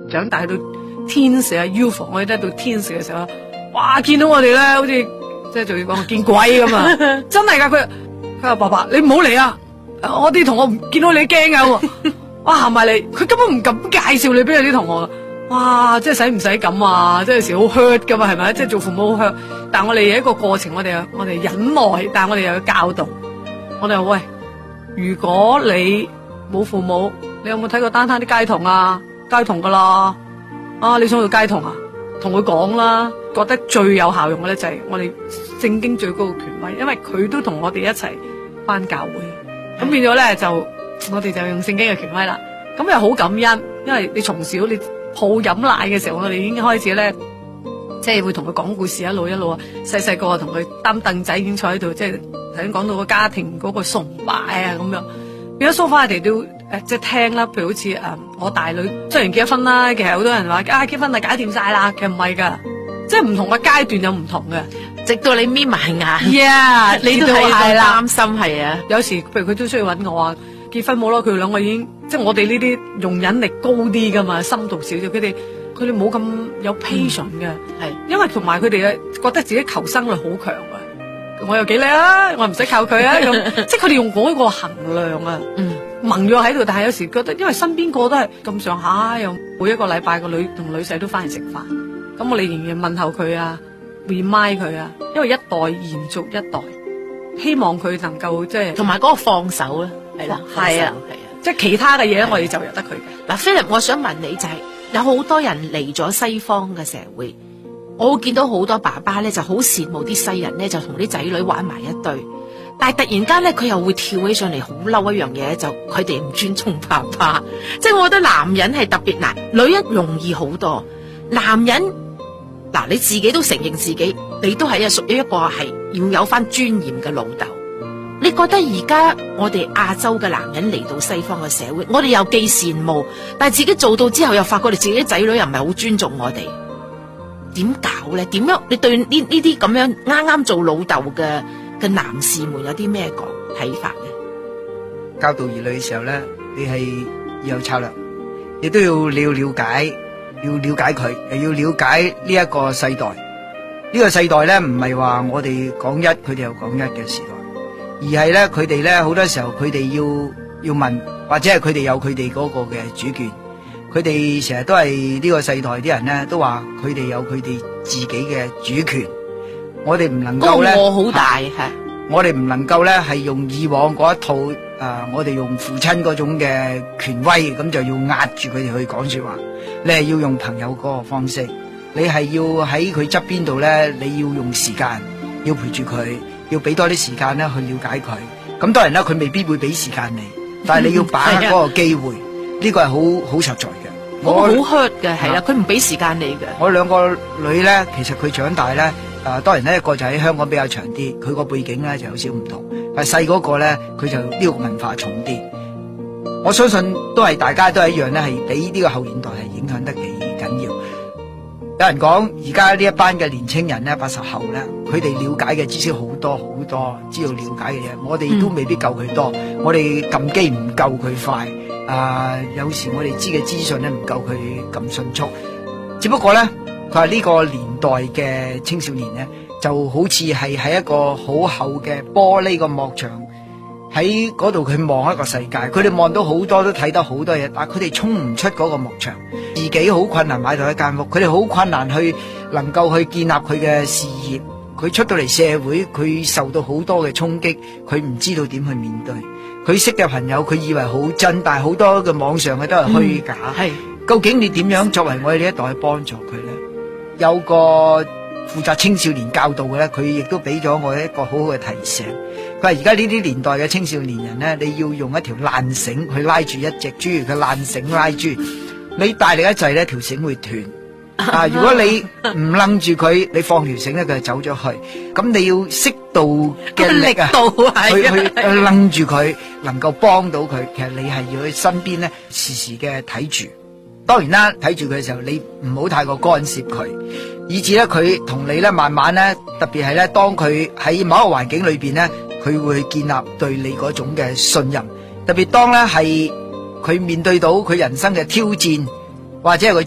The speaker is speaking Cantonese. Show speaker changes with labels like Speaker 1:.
Speaker 1: 長大去到天使啊 U 房，我哋得到天使嘅時候，哇！見到我哋咧，好似即係仲要講見鬼咁啊！真係噶，佢話爸爸你唔好嚟啊！我啲同學唔見到你驚噶，哇行埋嚟，佢根本唔敢介紹你俾佢啲同學。哇！即係使唔使咁啊？即係有時好 hurt 噶嘛，係咪？即係做父母好 hurt，但係我哋有一個過程，我哋忍耐，但係我哋又有教導。我哋話喂，如果你冇父母，你有冇睇過單攤啲街童啊？街童噶啦，啊你想做街童啊？同佢講啦，覺得最有效用嘅咧就係我哋聖經最高嘅權威，因為佢都同我哋一齊返教會，咁變咗咧就我哋就用聖經嘅權威啦。咁又好感恩，因為你從小你抱飲奶嘅時候，我哋已經開始咧，即係會同佢講故事，一路啊，細細個同佢擔凳仔已經坐喺度，即係頭先講到個家庭嗰個崇拜啊咁樣。變咗蘇花哋都即係聽啦，譬如好似我大女雖然結咗婚啦，其實好多人話結婚就搞掂晒啦，其實唔係噶，即係唔同嘅階段有唔同嘅，
Speaker 2: 直到你眯埋眼
Speaker 1: ，yeah, 你都係啦，
Speaker 2: 擔心係啊。
Speaker 1: 有時譬如佢都需要揾我啊，結婚冇咯，佢哋兩個已經即係我哋呢啲容忍力高啲噶嘛，深度少少，佢哋冇咁有 patience 嘅，係因為同埋佢哋覺得自己求生力好強啊。我又幾叻啊！我唔使靠佢啊，咁即係佢哋用嗰個衡量啊，蒙咗喺度。但係有時覺得，因為身邊個都係咁上下，又每一個禮拜個女同女婿都翻嚟食飯，咁我哋仍然問候佢啊 ，remind 佢啊，因為一代延續一代，希望佢能夠即係同埋嗰個放手咧，係啦，係啊，即係其他嘅嘢咧，我哋就由得佢嘅。嗱，Philip，我想問你就係有好多人嚟咗西方嘅社會。我會見到好多爸爸咧就好羨慕啲西人咧就同啲仔女玩埋一堆，但係突然間咧佢又會跳起上嚟好嬲一樣嘢，就佢哋唔尊重爸爸。即係我覺得男人係特別難，女人容易好多。男人嗱你自己都承認自己，你都係屬於一個係要有翻尊嚴嘅老豆。你覺得而家我哋亞洲嘅男人嚟到西方嘅社會，我哋又既羨慕，但係自己做到之後又發覺你自己仔女又唔係好尊重我哋。點搞咧？點樣？你對呢啲咁樣啱啱做老豆嘅男士們有啲咩睇法咧？
Speaker 3: 教導兒女嘅時候咧，你係要有策略，亦都要你要了解佢，又要了解呢一個世代。呢個世代咧唔係話我哋講一，佢哋又講一嘅時代，而係咧佢哋咧好多時候佢哋要問，或者係佢哋有佢哋嗰個嘅主權。佢哋成日都係呢個世代啲人咧，都話佢哋有佢哋自己嘅主權。我哋唔能夠咧，
Speaker 2: 我好大係，
Speaker 3: 我哋唔能夠咧係用以往嗰一套我哋用父親嗰種嘅權威，咁就要壓住佢哋去講說話。你係要用朋友嗰個方式，你係要喺佢側邊度咧，你要用時間，要陪住佢，要俾多啲時間咧去了解佢。咁當然啦，佢未必會俾時間你，但係你要把握嗰個機會。呢個係好實在嘅，
Speaker 2: 我好 hurt 嘅，係啦，佢唔俾時間你嘅。我
Speaker 3: 兩個女咧，其實佢長大咧，當然咧一個就喺香港比較長啲，佢個背景咧就有少唔同。但係細嗰個咧，佢就呢個文化重啲。我相信都係大家都係一樣咧，係俾呢個後現代係影響得幾緊要。有人講而家呢一班嘅年青人咧，80後咧，佢哋了解嘅知識好多，知道了解嘅嘢，我哋都未必夠佢多，我哋撳機唔夠佢快。有時我哋知嘅資訊咧唔夠佢咁迅速，只不過咧佢話呢個年代嘅青少年咧就好似係喺一個好厚嘅玻璃個幕牆，喺嗰度佢望一個世界，佢哋望到好多都睇得好多嘢，但係佢哋衝唔出嗰個幕牆，自己好困難買到一間屋，佢哋好困難去能夠去建立佢嘅事業，佢出到嚟社會佢受到好多嘅衝擊，佢唔知道點去面對。佢識嘅朋友，佢以為好真，但係好多嘅網上嘅都係虛假。係，究竟你點樣作為我哋呢一代去幫助佢咧？有個負責青少年教導嘅咧，佢亦都俾咗我一個好好嘅提醒。佢話而家呢啲年代嘅青少年人咧，你要用一條爛繩去拉住一隻豬嘅爛繩拉豬，你大力一滯咧，條繩會斷。如果你唔楞住佢，你放條繩咧，佢就走咗去。咁你要適度嘅力啊，去楞住佢，能夠幫到佢。其實你係要喺身邊咧，時時嘅睇住。當然啦，睇住佢嘅時候，你唔好太過干涉佢，以至咧佢同你咧慢慢咧，特別係咧，當佢喺某一個環境裏邊咧，佢會建立對你嗰種嘅信任。特別當咧係佢面對到佢人生嘅挑戰，或者係佢